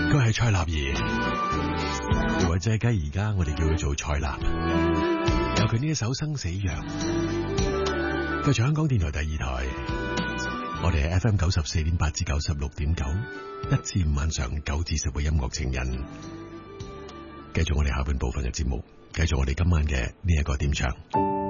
佢係蔡立兒，或者係而家我哋叫佢做蔡立。有佢呢一首《生死約》，佢在香港電台第2台，我哋係 FM 94.8至96.9，1至5晚上9至10嘅音樂情人。繼續我哋下半部分嘅節目，繼續我哋今晚嘅呢一個點唱。